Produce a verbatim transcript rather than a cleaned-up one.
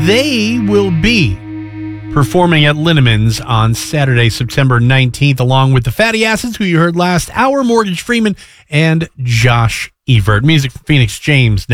They will be performing at Linneman's on Saturday, September nineteenth, along with the Fatty Acids, who you heard last hour, Mortgage Freeman, and Josh Evert. Music from Phoenix James.